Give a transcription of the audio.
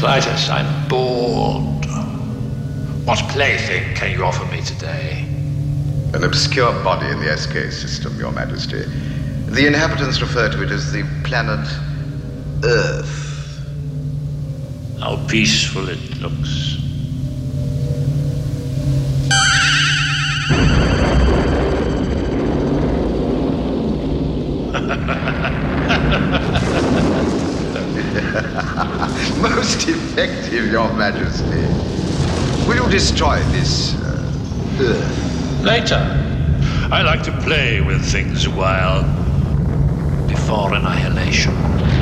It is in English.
Clytus, I'm bored. What plaything can you offer me today? An obscure body in the SK system, Your Majesty. The inhabitants refer to it as the planet Earth. How peaceful it looks. Most effective, Your Majesty. Will you destroy this Earth? Later. I like to play with things a while. Before annihilation.